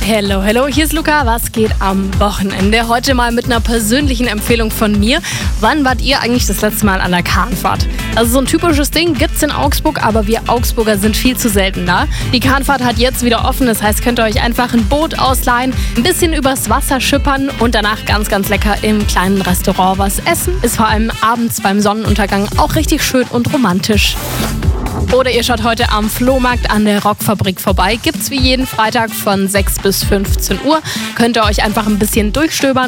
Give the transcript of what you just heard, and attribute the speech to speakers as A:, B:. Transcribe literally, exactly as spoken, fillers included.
A: Hello, hello, hier ist Luca. Was geht am Wochenende? Heute mal mit einer persönlichen Empfehlung von mir. Wann wart ihr eigentlich das letzte Mal an der Kahnfahrt? Also so ein typisches Ding gibt's in Augsburg, aber wir Augsburger sind viel zu selten da. Die Kahnfahrt hat jetzt wieder offen, das heißt, könnt ihr euch einfach ein Boot ausleihen, ein bisschen übers Wasser schippern und danach ganz, ganz lecker im kleinen Restaurant was essen. Ist vor allem abends beim Sonnenuntergang auch richtig schön und romantisch. Oder ihr schaut heute am Flohmarkt an der Rockfabrik vorbei. Gibt's wie jeden Freitag von sechs bis fünfzehn Uhr. Könnt ihr euch einfach ein bisschen durchstöbern.